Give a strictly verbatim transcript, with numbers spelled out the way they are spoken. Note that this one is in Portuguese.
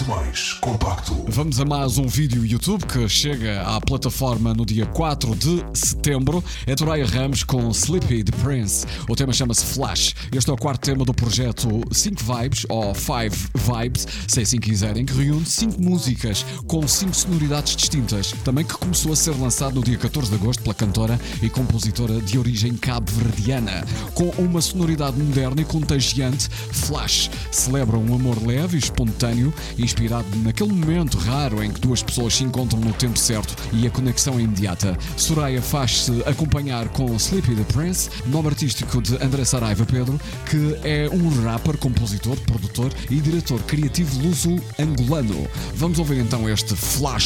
mais compacto. Vamos a mais um vídeo YouTube que chega à plataforma no dia quatro de setembro. É Soraya Ramos com Sleepy the Prince. O tema chama-se Flash. Este é o quarto tema do projeto cinco Vibes, ou five Vibes, se assim quiserem, que reúne cinco músicas com cinco sonoridades distintas. Também que começou a ser lançado no dia catorze de agosto pela cantora e compositora de origem cabo-verdiana. Com uma sonoridade moderna e contagiante, Flash celebra um amor leve e espontâneo, inspirado naquele momento raro em que duas pessoas se encontram no tempo certo e a conexão é imediata. Soraya faz-se acompanhar com Sleepy the Prince, nome artístico de André Saraiva Pedro, que é um rapper, compositor, produtor e diretor criativo luso-angolano. Vamos ouvir então este Flash.